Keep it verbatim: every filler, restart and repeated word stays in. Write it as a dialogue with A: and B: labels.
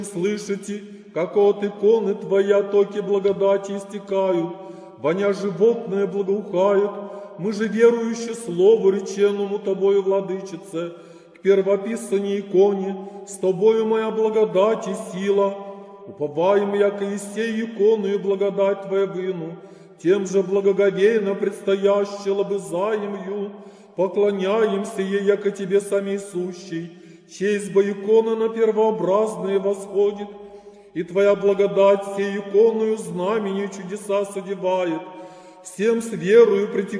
A: слышите, как от иконы Твоя токи благодати истекают, воня животное благоухает, мы же верующие Слову реченному Тобою, Владычице, к первописанной иконе, с Тобою моя благодать и сила, уповаем, яко и сей икону и благодать Твоя выну, тем же благоговейно предстоящее лобызаем ю, поклоняемся ей, яко Тебе самей сущей, честь бы икона на первообразное восходит, и Твоя благодать сей иконную знаменью чудеса содевает, всем с верою притекает